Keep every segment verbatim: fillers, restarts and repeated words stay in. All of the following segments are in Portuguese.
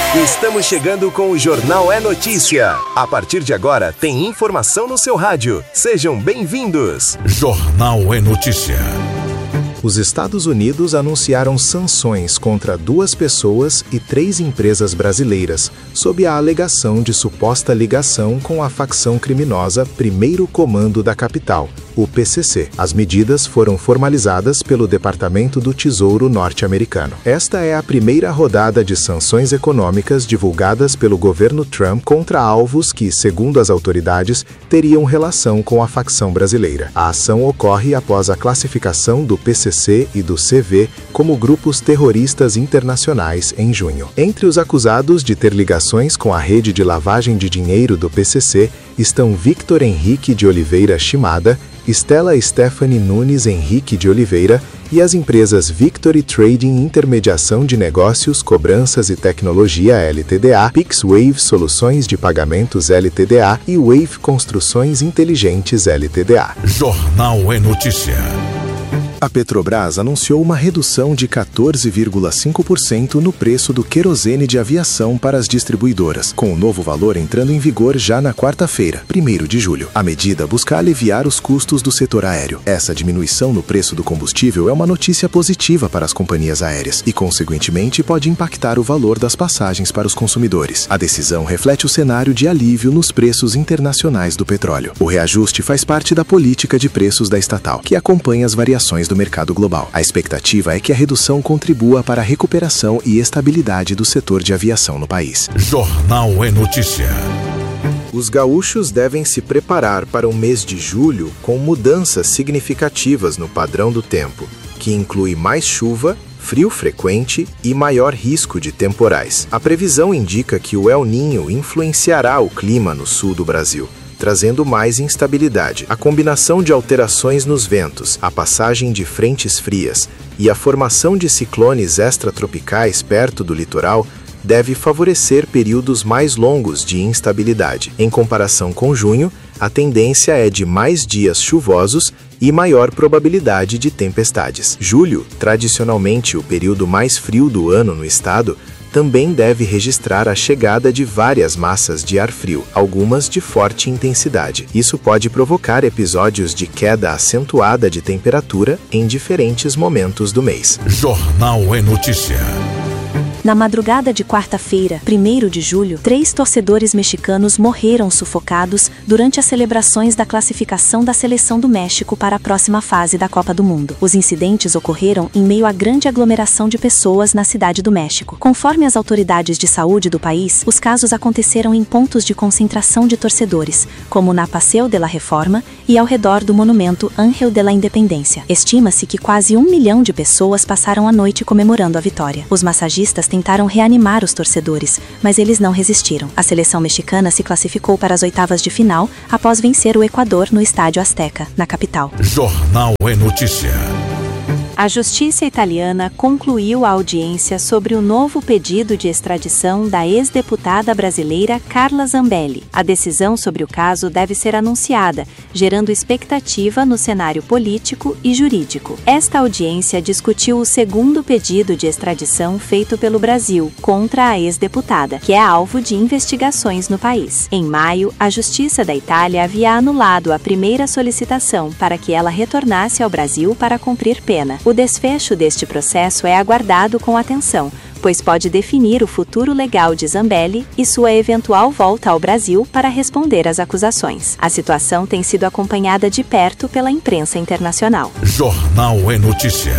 Estamos chegando com o Jornal é Notícia. A partir de agora, tem informação no seu rádio. Sejam bem-vindos. Jornal é Notícia. Os Estados Unidos anunciaram sanções contra duas pessoas e três empresas brasileiras, sob a alegação de suposta ligação com a facção criminosa Primeiro Comando da Capital, o P C C. As medidas foram formalizadas pelo Departamento do Tesouro norte-americano. Esta é a primeira rodada de sanções econômicas divulgadas pelo governo Trump contra alvos que, segundo as autoridades, teriam relação com a facção brasileira. A ação ocorre após a classificação do P C C e do C V como grupos terroristas internacionais em junho. Entre os acusados de ter ligações com a rede de lavagem de dinheiro do P C C estão Victor Henrique de Oliveira Shimada, Stella Stephanie Nunes Henrique de Oliveira e as empresas Victory Trading Intermediação de Negócios, Cobranças e Tecnologia L T D A, PixWave Soluções de Pagamentos L T D A e Wave Construções Inteligentes L T D A. Jornal é Notícia. A Petrobras anunciou uma redução de quatorze vírgula cinco por cento no preço do querosene de aviação para as distribuidoras, com o novo valor entrando em vigor já na quarta-feira, primeiro de julho. A medida busca aliviar os custos do setor aéreo. Essa diminuição no preço do combustível é uma notícia positiva para as companhias aéreas e, consequentemente, pode impactar o valor das passagens para os consumidores. A decisão reflete o cenário de alívio nos preços internacionais do petróleo. O reajuste faz parte da política de preços da estatal, que acompanha as variações do mercado global. A expectativa é que a redução contribua para a recuperação e estabilidade do setor de aviação no país. Jornal é Notícia. Os gaúchos devem se preparar para o mês de julho com mudanças significativas no padrão do tempo, que inclui mais chuva, frio frequente e maior risco de temporais. A previsão indica que o El Niño influenciará o clima no sul do Brasil, trazendo mais instabilidade. A combinação de alterações nos ventos, a passagem de frentes frias e a formação de ciclones extratropicais perto do litoral deve favorecer períodos mais longos de instabilidade. Em comparação com junho, a tendência é de mais dias chuvosos e maior probabilidade de tempestades. Julho, tradicionalmente o período mais frio do ano no estado, também deve registrar a chegada de várias massas de ar frio, algumas de forte intensidade. Isso pode provocar episódios de queda acentuada de temperatura em diferentes momentos do mês. Jornal é Notícia. Na madrugada de quarta-feira, primeiro de julho, três torcedores mexicanos morreram sufocados durante as celebrações da classificação da seleção do México para a próxima fase da Copa do Mundo. Os incidentes ocorreram em meio à grande aglomeração de pessoas na Cidade do México. Conforme as autoridades de saúde do país, os casos aconteceram em pontos de concentração de torcedores, como na Paseo de la Reforma e ao redor do monumento Ángel de la Independência. Estima-se que quase um milhão de pessoas passaram a noite comemorando a vitória. Os massagistas tentaram reanimar os torcedores, mas eles não resistiram. A seleção mexicana se classificou para as oitavas de final após vencer o Equador no Estádio Azteca, na capital. Jornal é Notícia. A Justiça italiana concluiu a audiência sobre o novo pedido de extradição da ex-deputada brasileira Carla Zambelli. A decisão sobre o caso deve ser anunciada, gerando expectativa no cenário político e jurídico. Esta audiência discutiu o segundo pedido de extradição feito pelo Brasil contra a ex-deputada, que é alvo de investigações no país. Em maio, a Justiça da Itália havia anulado a primeira solicitação para que ela retornasse ao Brasil para cumprir pena. O desfecho deste processo é aguardado com atenção, pois pode definir o futuro legal de Zambelli e sua eventual volta ao Brasil para responder às acusações. A situação tem sido acompanhada de perto pela imprensa internacional. Jornal é Notícia.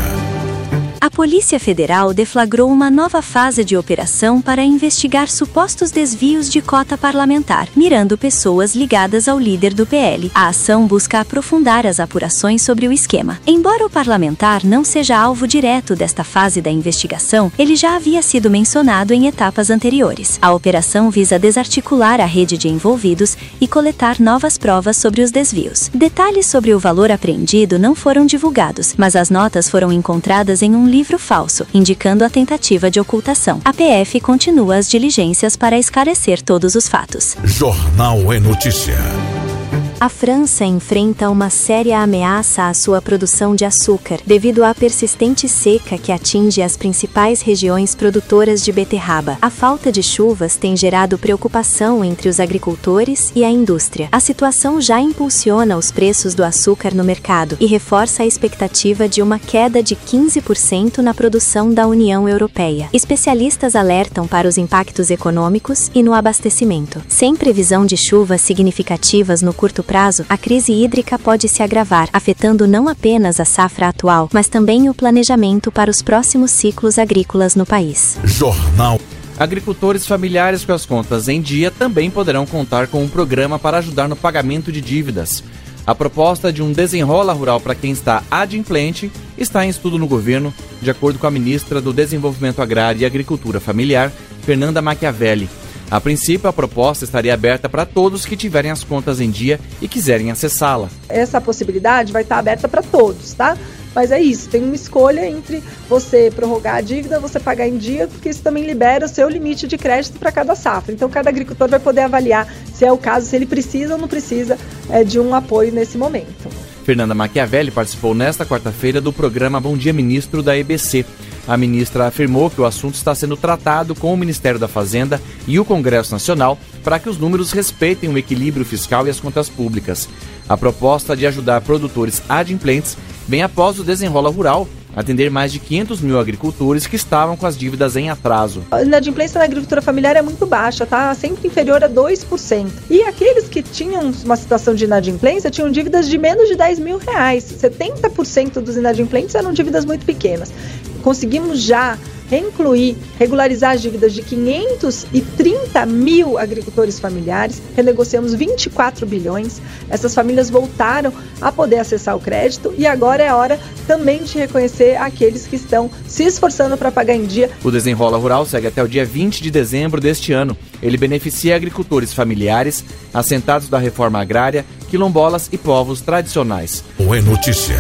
A Polícia Federal deflagrou uma nova fase de operação para investigar supostos desvios de cota parlamentar, mirando pessoas ligadas ao líder do P L. A ação busca aprofundar as apurações sobre o esquema. Embora o parlamentar não seja alvo direto desta fase da investigação, ele já havia sido mencionado em etapas anteriores. A operação visa desarticular a rede de envolvidos e coletar novas provas sobre os desvios. Detalhes sobre o valor apreendido não foram divulgados, mas as notas foram encontradas em um livro falso, indicando a tentativa de ocultação. A P F continua as diligências para esclarecer todos os fatos. Jornal é Notícia. A França enfrenta uma séria ameaça à sua produção de açúcar, devido à persistente seca que atinge as principais regiões produtoras de beterraba. A falta de chuvas tem gerado preocupação entre os agricultores e a indústria. A situação já impulsiona os preços do açúcar no mercado e reforça a expectativa de uma queda de quinze por cento na produção da União Europeia. Especialistas alertam para os impactos econômicos e no abastecimento. Sem previsão de chuvas significativas no curto prazo, a crise hídrica pode se agravar, afetando não apenas a safra atual, mas também o planejamento para os próximos ciclos agrícolas no país. Jornal. Agricultores familiares com as contas em dia também poderão contar com um programa para ajudar no pagamento de dívidas. A proposta de um desenrola rural para quem está adimplente está em estudo no governo, de acordo com a ministra do Desenvolvimento Agrário e Agricultura Familiar, Fernanda Machiavelli. A princípio, a proposta estaria aberta para todos que tiverem as contas em dia e quiserem acessá-la. Essa possibilidade vai estar aberta para todos, tá? Mas é isso, tem uma escolha entre você prorrogar a dívida, você pagar em dia, porque isso também libera o seu limite de crédito para cada safra. Então, cada agricultor vai poder avaliar se é o caso, se ele precisa ou não precisa é, de um apoio nesse momento. Fernanda Machiavelli participou nesta quarta-feira do programa Bom Dia Ministro da E B C. A ministra afirmou que o assunto está sendo tratado com o Ministério da Fazenda e o Congresso Nacional para que os números respeitem o equilíbrio fiscal e as contas públicas. A proposta de ajudar produtores adimplentes vem após o Desenrola Rural atender mais de quinhentos mil agricultores que estavam com as dívidas em atraso. A inadimplência na agricultura familiar é muito baixa, tá? Sempre inferior a dois por cento. E aqueles que tinham uma situação de inadimplência tinham dívidas de menos de dez mil reais. setenta por cento dos inadimplentes eram dívidas muito pequenas. Conseguimos já reincluir, regularizar as dívidas de quinhentos e trinta mil agricultores familiares, renegociamos vinte e quatro bilhões, essas famílias voltaram a poder acessar o crédito e agora é a hora também de reconhecer aqueles que estão se esforçando para pagar em dia. O Desenrola Rural segue até o dia vinte de dezembro deste ano. Ele beneficia agricultores familiares, assentados da reforma agrária, quilombolas e povos tradicionais. O É Notícia.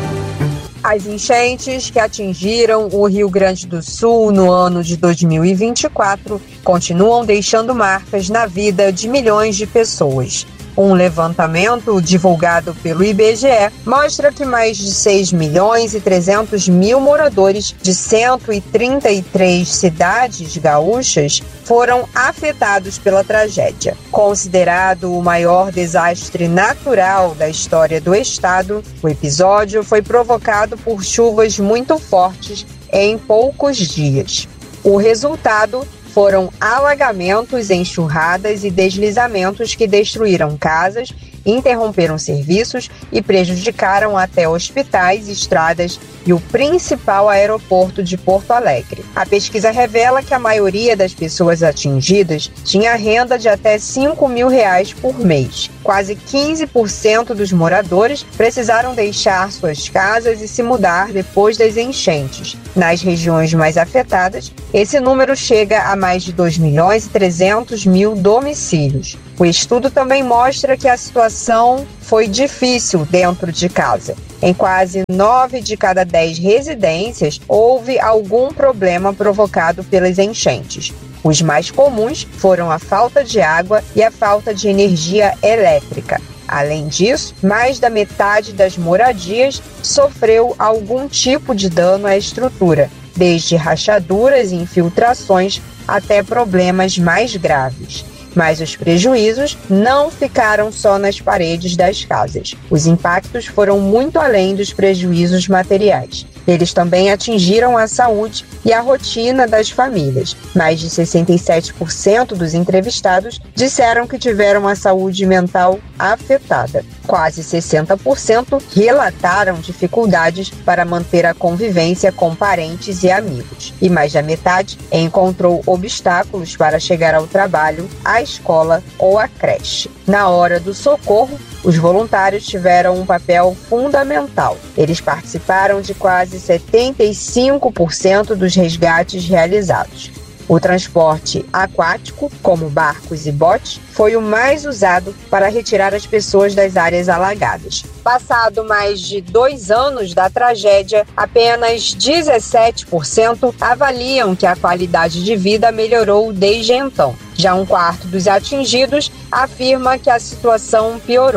As enchentes que atingiram o Rio Grande do Sul no ano de dois mil e vinte e quatro continuam deixando marcas na vida de milhões de pessoas. Um levantamento divulgado pelo I B G E mostra que mais de seis milhões e trezentos mil moradores de cento e trinta e três cidades gaúchas foram afetados pela tragédia. Considerado o maior desastre natural da história do estado, o episódio foi provocado por chuvas muito fortes em poucos dias. O resultado foram alagamentos, enxurradas e deslizamentos que destruíram casas, interromperam serviços e prejudicaram até hospitais, estradas e o principal aeroporto de Porto Alegre. A pesquisa revela que a maioria das pessoas atingidas tinha renda de até cinco mil reais por mês. Quase quinze por cento dos moradores precisaram deixar suas casas e se mudar depois das enchentes. Nas regiões mais afetadas, esse número chega a mais de dois milhões e trezentos mil domicílios. O estudo também mostra que a situação foi difícil dentro de casa. Em quase nove de cada dez residências, houve algum problema provocado pelas enchentes. Os mais comuns foram a falta de água e a falta de energia elétrica. Além disso, mais da metade das moradias sofreu algum tipo de dano à estrutura, desde rachaduras e infiltrações até problemas mais graves. Mas os prejuízos não ficaram só nas paredes das casas. Os impactos foram muito além dos prejuízos materiais. Eles também atingiram a saúde e a rotina das famílias. Mais de sessenta e sete por cento dos entrevistados disseram que tiveram a saúde mental afetada. Quase sessenta por cento relataram dificuldades para manter a convivência com parentes e amigos. E mais da metade encontrou obstáculos para chegar ao trabalho, à escola ou à creche. Na hora do socorro, os voluntários tiveram um papel fundamental. Eles participaram de quase setenta e cinco por cento dos resgates realizados. O transporte aquático, como barcos e botes, foi o mais usado para retirar as pessoas das áreas alagadas. Passado mais de dois anos da tragédia, apenas dezessete por cento avaliam que a qualidade de vida melhorou desde então. Já um quarto dos atingidos afirma que a situação piorou.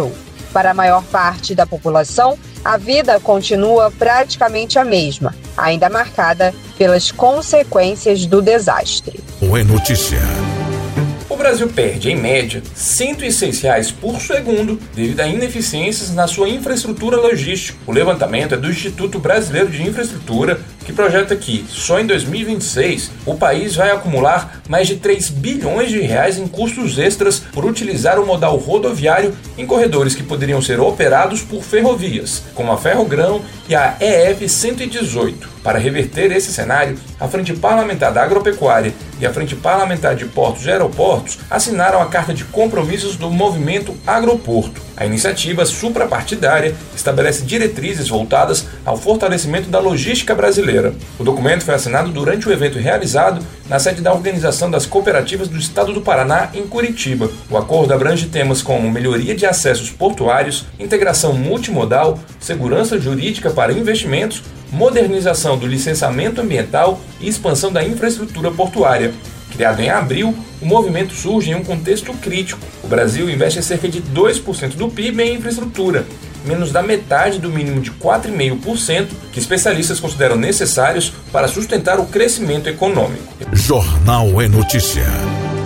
Para a maior parte da população, a vida continua praticamente a mesma, ainda marcada pelas consequências do desastre. É notícia. O Brasil perde, em média, cento e seis reais por segundo devido a ineficiências na sua infraestrutura logística. O levantamento é do Instituto Brasileiro de Infraestrutura, que projeta que, só em dois mil e vinte e seis, o país vai acumular mais de três bilhões de reais em custos extras por utilizar o modal rodoviário em corredores que poderiam ser operados por ferrovias, como a Ferrogrão e a E F cento e dezoito. Para reverter esse cenário, a Frente Parlamentar da Agropecuária e a Frente Parlamentar de Portos e Aeroportos assinaram a Carta de Compromissos do Movimento Agroporto. A iniciativa suprapartidária estabelece diretrizes voltadas ao fortalecimento da logística brasileira. O documento foi assinado durante o evento realizado na sede da Organização das Cooperativas do Estado do Paraná, em Curitiba. O acordo abrange temas como melhoria de acessos portuários, integração multimodal, segurança jurídica para investimentos, modernização do licenciamento ambiental e expansão da infraestrutura portuária. Criado em abril, o movimento surge em um contexto crítico. O Brasil investe cerca de dois por cento do P I B em infraestrutura, menos da metade do mínimo de quatro vírgula cinco por cento que especialistas consideram necessários para sustentar o crescimento econômico. Jornal é Notícia.